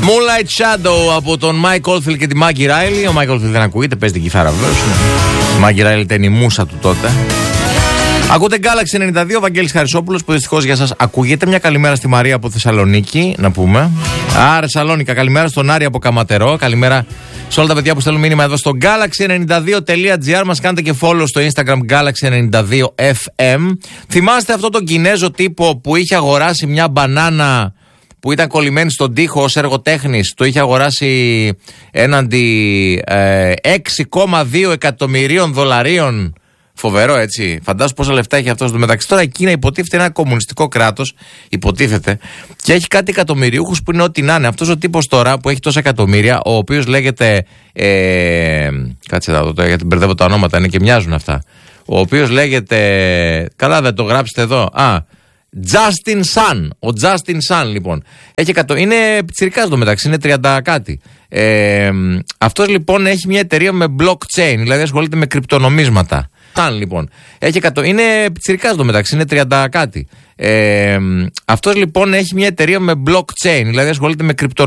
Moonlight Shadow από τον Mike Oldfield και τη Maggie Riley. Ο Mike Oldfield δεν ακούγεται, παίζει την κιθάρα βεβαίως. Η Maggie Riley ήταν η μούσα του τότε. Ακούτε Galaxy 92, ο Βαγγέλης Χαρισόπουλος που δυστυχώς για σας ακούγεται. Μια καλημέρα στη Μαρία από Θεσσαλονίκη, να πούμε. Άρα Σαλόνικα, καλημέρα στον Άρη από Καματερό. Καλημέρα σε όλα τα παιδιά που στέλνουν μήνυμα εδώ στο galaxy92.gr. Μας κάνετε και follow στο Instagram galaxy92fm. Θυμάστε αυτό τον Κινέζο τύπο που είχε αγοράσει μια μπανάνα που ήταν κολλημένη στον τοίχο ως έργο-τέχνης? Το είχε αγοράσει έναντι 6,2 εκατομμυρίων δολαρίων. Φοβερό, έτσι. Φαντάσου πόσα λεφτά έχει αυτός το μεταξύ. Τώρα η Κίνα υποτίθεται ένα κομμουνιστικό κράτος, υποτίθεται, και έχει κάτι εκατομμυριούχους που είναι ό,τι να είναι. Αυτός ο τύπος τώρα που έχει τόσα εκατομμύρια, ο οποίος λέγεται. Κάτσε να δω, γιατί μπερδεύω τα ονόματα, είναι και μοιάζουν αυτά. Ο οποίος λέγεται. Καλά, δεν το γράψετε εδώ. Justin Sun. Ο Justin Sun, λοιπόν. Είναι πιτσιρικάς το μεταξύ, είναι 30 κάτι. Αυτός λοιπόν έχει μια εταιρεία με blockchain, δηλαδή ασχολείται με κρυπτονομίσματα. Λοιπόν, είναι πιτσιρικάς το μεταξύ, είναι 30 κάτι. Αυτός λοιπόν έχει μια εταιρεία με blockchain, δηλαδή ασχολείται με κρυπτονομίσματα.